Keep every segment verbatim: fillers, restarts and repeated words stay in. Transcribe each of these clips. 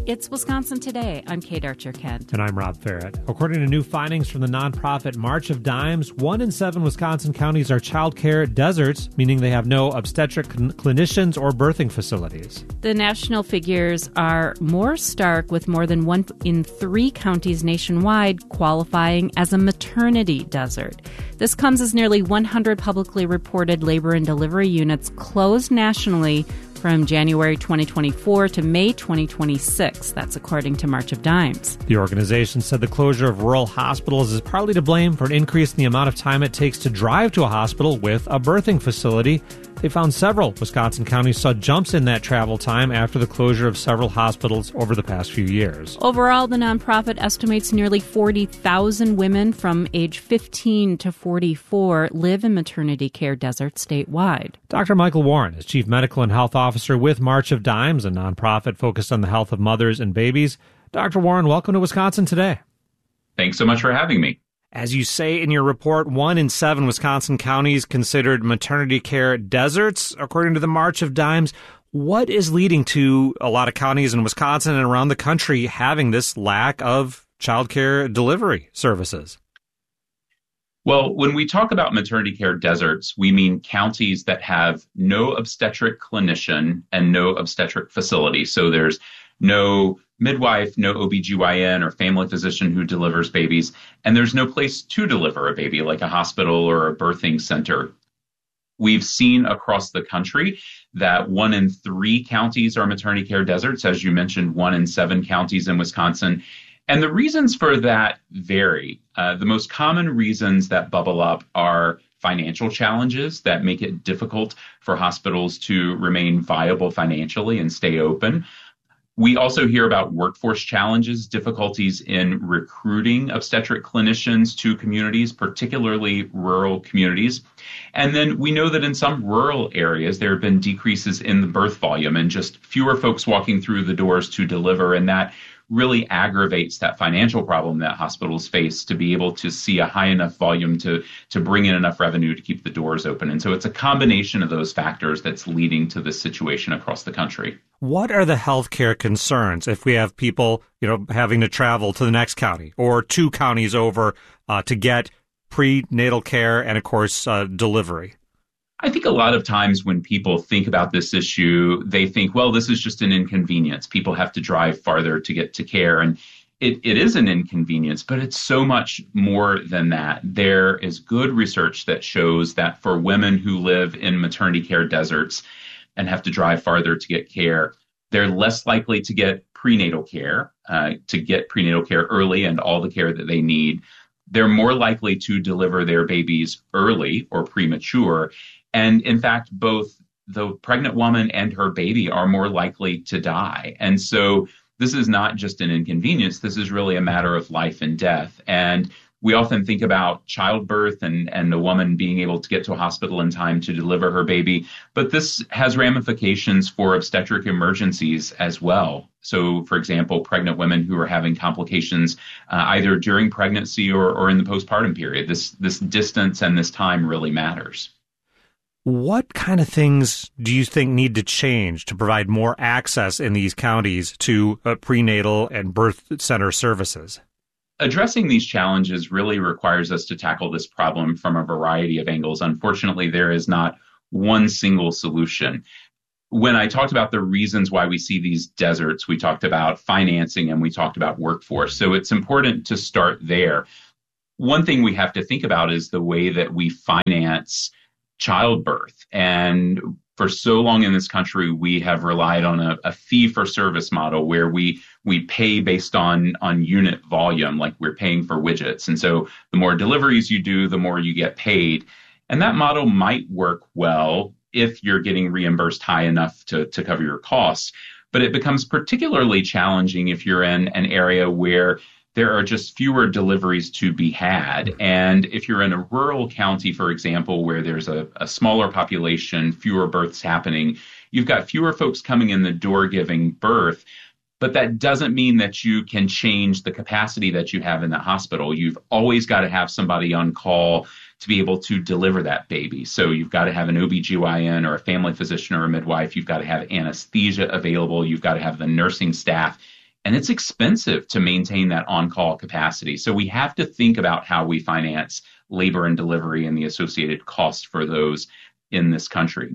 It's Wisconsin Today. I'm Kate Archer-Kent. And I'm Rob Farrett. According to new findings from the nonprofit March of Dimes, one in seven Wisconsin counties are child care deserts, meaning they have no obstetric cl- clinicians or birthing facilities. The national figures are more stark, with more than one in three counties nationwide qualifying as a maternity desert. This comes as nearly one hundred publicly reported labor and delivery units closed nationally from January twenty twenty-four to May twenty twenty-six. That's according to March of Dimes. The organization said the closure of rural hospitals is partly to blame for an increase in the amount of time it takes to drive to a hospital with a birthing facility. They found several Wisconsin counties saw jumps in that travel time after the closure of several hospitals over the past few years. Overall, the nonprofit estimates nearly forty thousand women from age fifteen to forty-four live in maternity care deserts statewide. Doctor Michael Warren is Chief Medical and Health Officer with March of Dimes, a nonprofit focused on the health of mothers and babies. Doctor Warren, welcome to Wisconsin Today. Thanks so much for having me. As you say in your report, one in seven Wisconsin counties considered maternity care deserts, according to the March of Dimes. What is leading to a lot of counties in Wisconsin and around the country having this lack of child care delivery services? Well, when we talk about maternity care deserts, we mean counties that have no obstetric clinician and no obstetric facility. So there's no midwife, no O B G Y N or family physician who delivers babies, and there's no place to deliver a baby like a hospital or a birthing center. We've seen across the country that one in three counties are maternity care deserts, as you mentioned, one in seven counties in Wisconsin. And the reasons for that vary. Uh, the most common reasons that bubble up are financial challenges that make it difficult for hospitals to remain viable financially and stay open. We also hear about workforce challenges, difficulties in recruiting obstetric clinicians to communities, particularly rural communities. And then we know that in some rural areas, there have been decreases in the birth volume and just fewer folks walking through the doors to deliver. And that really aggravates that financial problem that hospitals face to be able to see a high enough volume to, to bring in enough revenue to keep the doors open. And so it's a combination of those factors that's leading to this situation across the country. What are the healthcare concerns if we have people, you know, having to travel to the next county or two counties over uh, to get prenatal care and, of course, uh, delivery? I think a lot of times when people think about this issue, they think, well, this is just an inconvenience. People have to drive farther to get to care. And it, it is an inconvenience, but it's so much more than that. There is good research that shows that for women who live in maternity care deserts and have to drive farther to get care, they're less likely to get prenatal care, uh, to get prenatal care early and all the care that they need. They're more likely to deliver their babies early or premature. And in fact, both the pregnant woman and her baby are more likely to die. And so this is not just an inconvenience. This is really a matter of life and death. And we often think about childbirth and, and a woman being able to get to a hospital in time to deliver her baby. But this has ramifications for obstetric emergencies as well. So, for example, pregnant women who are having complications uh, either during pregnancy or, or in the postpartum period. This, this distance and this time really matters. What kind of things do you think need to change to provide more access in these counties to uh, prenatal and birth center services? Addressing these challenges really requires us to tackle this problem from a variety of angles. Unfortunately, there is not one single solution. When I talked about the reasons why we see these deserts, we talked about financing and we talked about workforce. So it's important to start there. One thing we have to think about is the way that we finance childbirth. And for so long in this country, we have relied on a, a fee-for-service model where we we pay based on, on unit volume, like we're paying for widgets. And so the more deliveries you do, the more you get paid. And that model might work well if you're getting reimbursed high enough to, to cover your costs. But it becomes particularly challenging if you're in an area where there are just fewer deliveries to be had. And if you're in a rural county, for example, where there's a, a smaller population, fewer births happening, you've got fewer folks coming in the door giving birth. But that doesn't mean that you can change the capacity that you have in the hospital. You've always got to have somebody on call to be able to deliver that baby. So you've got to have an O B G Y N or a family physician or a midwife. You've got to have anesthesia available. You've got to have the nursing staff. And it's expensive to maintain that on-call capacity. So we have to think about how we finance labor and delivery and the associated cost for those in this country.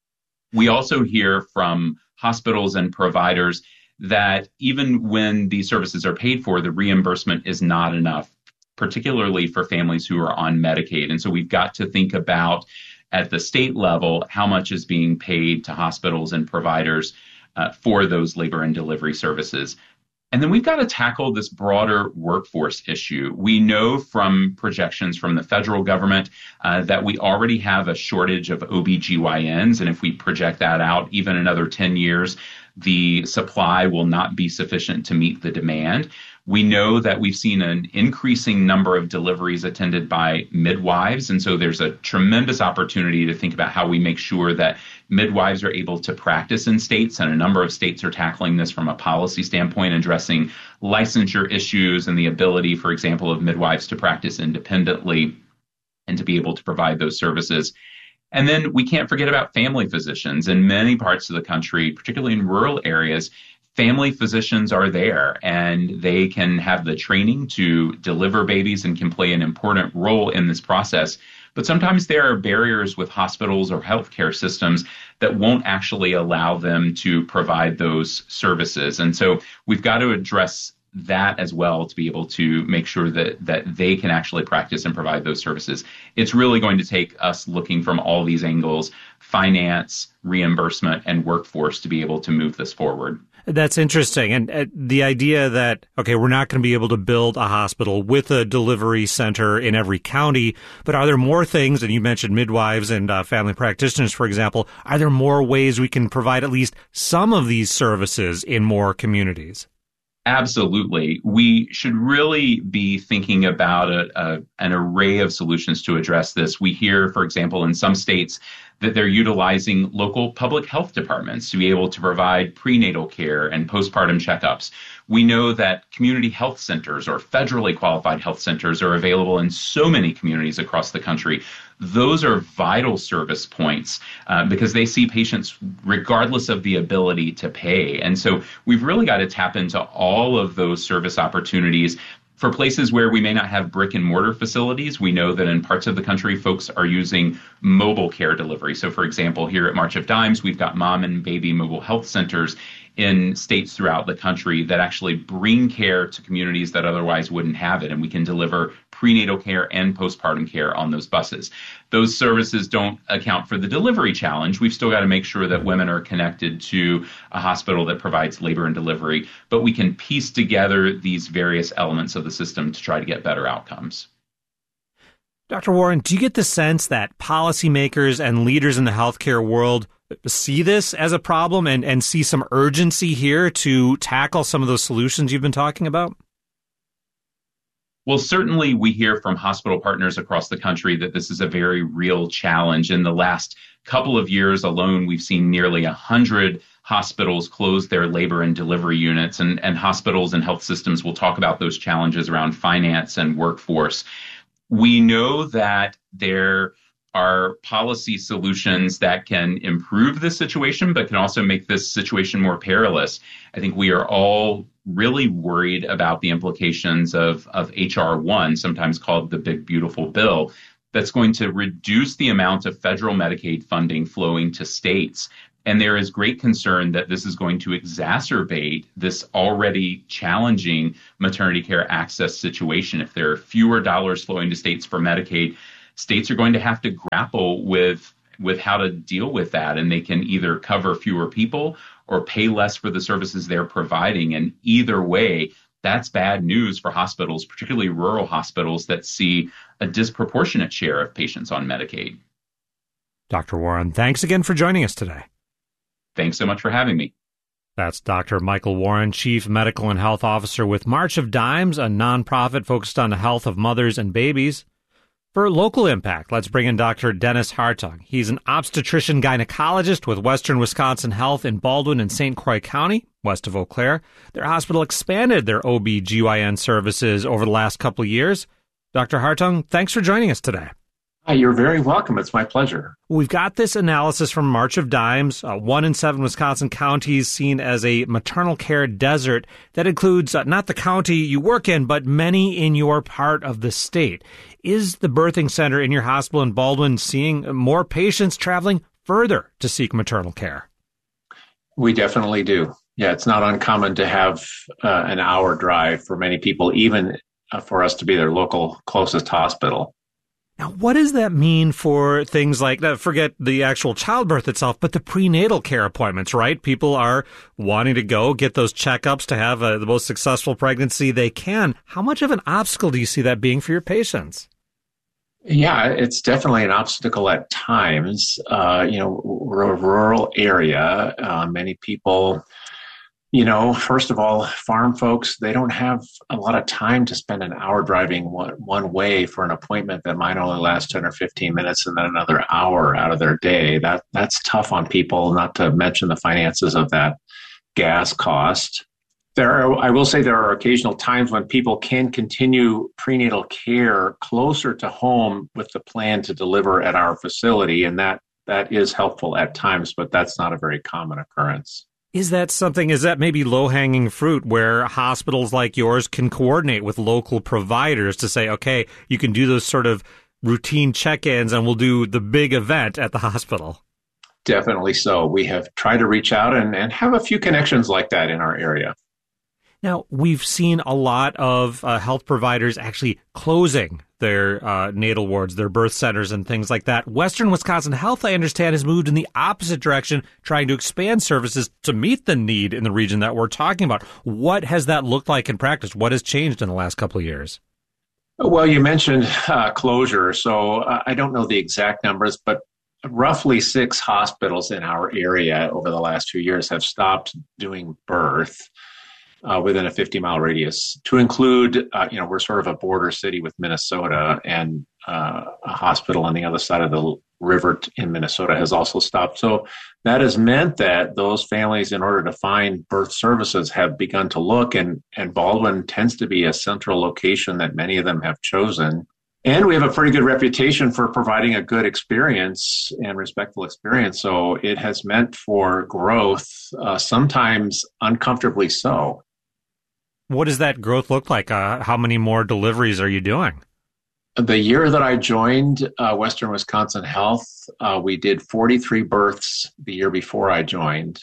We also hear from hospitals and providers that even when these services are paid for, the reimbursement is not enough, particularly for families who are on Medicaid. And so we've got to think about, at the state level, how much is being paid to hospitals and providers uh, for those labor and delivery services. And then we've got to tackle this broader workforce issue. We know from projections from the federal government uh, that we already have a shortage of O B G Y Ns. And if we project that out even another ten years, the supply will not be sufficient to meet the demand. We know that we've seen an increasing number of deliveries attended by midwives. And so there's a tremendous opportunity to think about how we make sure that midwives are able to practice in states. And a number of states are tackling this from a policy standpoint, addressing licensure issues and the ability, for example, of midwives to practice independently and to be able to provide those services. And then we can't forget about family physicians. In many parts of the country, particularly in rural areas, family physicians are there and they can have the training to deliver babies and can play an important role in this process. But sometimes there are barriers with hospitals or healthcare systems that won't actually allow them to provide those services. And so we've got to address that as well to be able to make sure that that they can actually practice and provide those services. It's really going to take us looking from all these angles, finance, reimbursement, and workforce, to be able to move this forward. That's interesting. And uh, the idea that, okay, we're not going to be able to build a hospital with a delivery center in every county, but are there more things, and you mentioned midwives and uh, family practitioners, for example, are there more ways we can provide at least some of these services in more communities? Absolutely. We should really be thinking about a, a, an array of solutions to address this. We hear, for example, in some states that they're utilizing local public health departments to be able to provide prenatal care and postpartum checkups. We know that community health centers or federally qualified health centers are available in so many communities across the country. Those are vital service points uh, because they see patients regardless of the ability to pay. And so we've really got to tap into all of those service opportunities. For places where we may not have brick and mortar facilities, we know that in parts of the country, folks are using mobile care delivery. So, for example, here at March of Dimes, we've got mom and baby mobile health centers in states throughout the country that actually bring care to communities that otherwise wouldn't have it. And we can deliver prenatal care and postpartum care on those buses. Those services don't account for the delivery challenge. We've still got to make sure that women are connected to a hospital that provides labor and delivery, but we can piece together these various elements of the system to try to get better outcomes. Doctor Warren, do you get the sense that policymakers and leaders in the healthcare world see this as a problem and, and see some urgency here to tackle some of those solutions you've been talking about? Well, certainly we hear from hospital partners across the country that this is a very real challenge. In the last couple of years alone, we've seen nearly one hundred hospitals close their labor and delivery units, and, and hospitals and health systems will talk about those challenges around finance and workforce. We know that there are policy solutions that can improve this situation, but can also make this situation more perilous. I think we are all really worried about the implications of, of H R one, sometimes called the Big Beautiful Bill, that's going to reduce the amount of federal Medicaid funding flowing to states. And there is great concern that this is going to exacerbate this already challenging maternity care access situation. If there are fewer dollars flowing to states for Medicaid, states are going to have to grapple with, with how to deal with that. And they can either cover fewer people or pay less for the services they're providing. And either way, that's bad news for hospitals, particularly rural hospitals that see a disproportionate share of patients on Medicaid. Doctor Warren, thanks again for joining us today. Thanks so much for having me. That's Doctor Michael Warren, Chief Medical and Health Officer with March of Dimes, a nonprofit focused on the health of mothers and babies. For local impact, let's bring in Doctor Dennis Hartung. He's an obstetrician gynecologist with Western Wisconsin Health in Baldwin and Saint Croix County, west of Eau Claire. Their hospital expanded their O B G Y N services over the last couple of years. Doctor Hartung, thanks for joining us today. You're very welcome. It's my pleasure. We've got this analysis from March of Dimes, uh, one in seven Wisconsin counties seen as a maternal care desert that includes uh, not the county you work in, but many in your part of the state. Is the birthing center in your hospital in Baldwin seeing more patients traveling further to seek maternal care? We definitely do. Yeah, it's not uncommon to have uh, an hour drive for many people, even uh, for us to be their local closest hospital. Now, what does that mean for things like, uh, forget the actual childbirth itself, but the prenatal care appointments, right? People are wanting to go get those checkups to have uh, the most successful pregnancy they can. How much of an obstacle do you see that being for your patients? Yeah, it's definitely an obstacle at times. Uh, you know, we're a rural area. Uh, many people, you know, first of all, farm folks, they don't have a lot of time to spend an hour driving one, one way for an appointment that might only last ten or fifteen minutes and then another hour out of their day. That that's tough on people, not to mention the finances of that gas cost. There are, I will say there are occasional times when people can continue prenatal care closer to home with the plan to deliver at our facility, and that that is helpful at times, but that's not a very common occurrence. Is that something, is that maybe low-hanging fruit where hospitals like yours can coordinate with local providers to say, okay, you can do those sort of routine check-ins and we'll do the big event at the hospital? Definitely so. We have tried to reach out and, and have a few connections like that in our area. Now, we've seen a lot of uh, health providers actually closing their uh, natal wards, their birth centers and things like that. Western Wisconsin Health, I understand, has moved in the opposite direction, trying to expand services to meet the need in the region that we're talking about. What has that looked like in practice? What has changed in the last couple of years? Well, you mentioned uh, closure, so uh, I don't know the exact numbers, but roughly six hospitals in our area over the last few years have stopped doing birth Uh, within a fifty mile radius, to include, uh, you know, we're sort of a border city with Minnesota, and uh, a hospital on the other side of the river in Minnesota has also stopped. So that has meant that those families, in order to find birth services, have begun to look, and, and Baldwin tends to be a central location that many of them have chosen. And we have a pretty good reputation for providing a good experience and respectful experience. So it has meant for growth, uh, sometimes uncomfortably so. What does that growth look like? Uh, how many more deliveries are you doing? The year that I joined uh, Western Wisconsin Health, uh, we did forty-three births the year before I joined.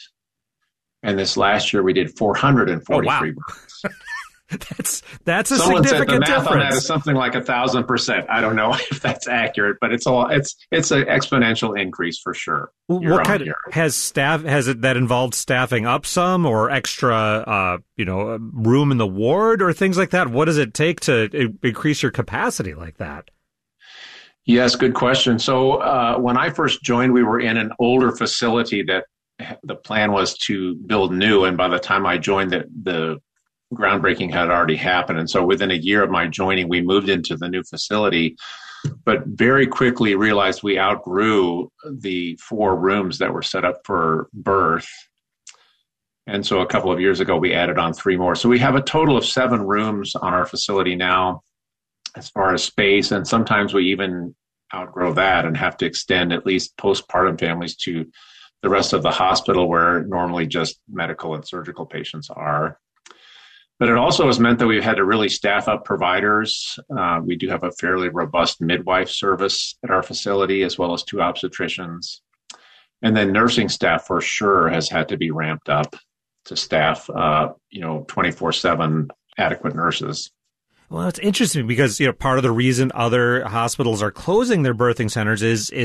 And this last year we did four hundred forty-three oh, wow. births. That's that's a Someone significant said the math difference. on that is something like a thousand percent. I don't know if that's accurate, but it's all it's it's an exponential increase for sure. What kind of, has staff has it that involved staffing up some or extra uh, you know room in the ward or things like that? What does it take to increase your capacity like that? Yes, good question. So uh, when I first joined, we were in an older facility that the plan was to build new, and by the time I joined, the the groundbreaking had already happened. And so within a year of my joining, we moved into the new facility, but very quickly realized we outgrew the four rooms that were set up for birth. And so a couple of years ago, we added on three more. So we have a total of seven rooms on our facility now as far as space. And sometimes we even outgrow that and have to extend at least postpartum families to the rest of the hospital, where normally just medical and surgical patients are. But it also has meant that we've had to really staff up providers. Uh, we do have a fairly robust midwife service at our facility, as well as two obstetricians. And then nursing staff for sure has had to be ramped up to staff, uh, you know, twenty-four seven adequate nurses. Well, it's interesting because, you know, part of the reason other hospitals are closing their birthing centers is